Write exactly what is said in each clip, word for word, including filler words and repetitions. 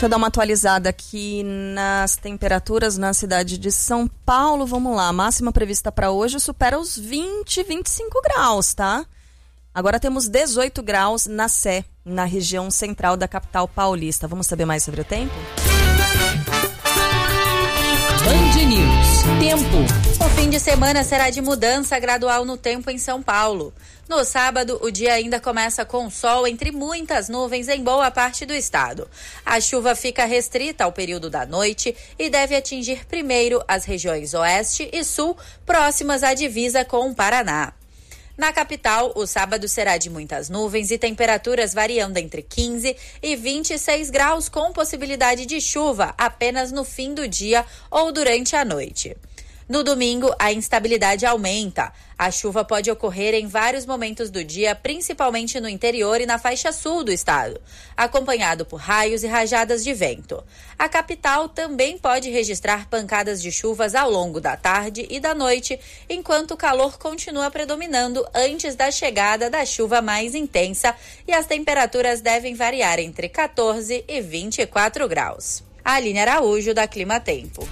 Deixa eu dar uma atualizada aqui nas temperaturas na cidade de São Paulo. Vamos lá, a máxima prevista para hoje supera os vinte, vinte e cinco graus, tá? Agora temos dezoito graus na Sé, na região central da capital paulista. Vamos saber mais sobre o tempo? Band News. Tempo. O fim de semana será de mudança gradual no tempo em São Paulo. No sábado, o dia ainda começa com sol entre muitas nuvens em boa parte do estado. A chuva fica restrita ao período da noite e deve atingir primeiro as regiões oeste e sul, próximas à divisa com o Paraná. Na capital, o sábado será de muitas nuvens e temperaturas variando entre quinze e vinte e seis graus, com possibilidade de chuva apenas no fim do dia ou durante a noite. No domingo, a instabilidade aumenta. A chuva pode ocorrer em vários momentos do dia, principalmente no interior e na faixa sul do estado, acompanhado por raios e rajadas de vento. A capital também pode registrar pancadas de chuvas ao longo da tarde e da noite, enquanto o calor continua predominando antes da chegada da chuva mais intensa, e as temperaturas devem variar entre quatorze e vinte e quatro graus. Aline Araújo, da Clima Tempo.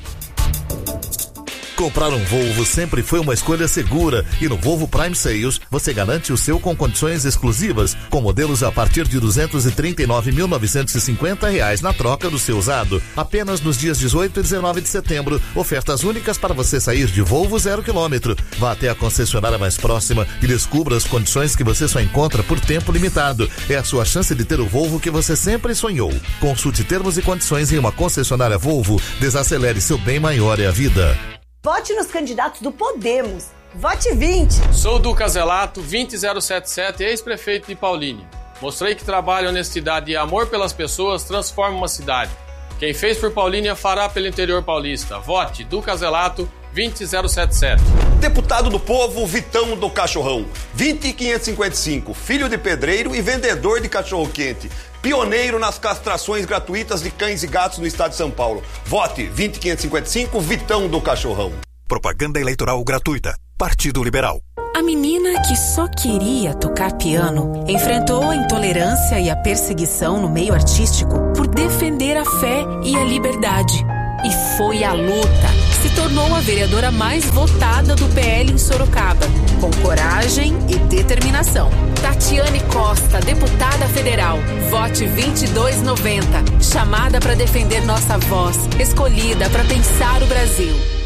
Comprar um Volvo sempre foi uma escolha segura, e no Volvo Prime Sales você garante o seu com condições exclusivas, com modelos a partir de duzentos e trinta e nove mil novecentos e cinquenta reais na troca do seu usado. Apenas nos dias dezoito e dezenove de setembro, ofertas únicas para você sair de Volvo zero quilômetro. Vá até a concessionária mais próxima e descubra as condições que você só encontra por tempo limitado. É a sua chance de ter o Volvo que você sempre sonhou. Consulte termos e condições em uma concessionária Volvo. Desacelere, seu bem maior é a vida. Vote nos candidatos do Podemos. Vote vinte. Sou do Caselato, vinte zero setenta e sete, ex-prefeito de Paulínia. Mostrei que trabalho, honestidade e amor pelas pessoas transforma uma cidade. Quem fez por Paulínia fará pelo interior paulista. Vote do Caselato, vinte zero setenta e sete. Deputado do Povo, Vitão do Cachorrão. vinte quinhentos e cinquenta e cinco, filho de pedreiro e vendedor de cachorro-quente. Pioneiro nas castrações gratuitas de cães e gatos no estado de São Paulo. Vote vinte quinhentos e cinquenta e cinco, Vitão do Cachorrão. Propaganda eleitoral gratuita. Partido Liberal. A menina que só queria tocar piano enfrentou a intolerância e a perseguição no meio artístico por defender a fé e a liberdade. E foi a luta. Se tornou a vereadora mais votada do P L em Sorocaba, com coragem e determinação. Tatiane Costa, deputada federal. Vote vinte e dois noventa. Chamada para defender nossa voz, escolhida para pensar o Brasil.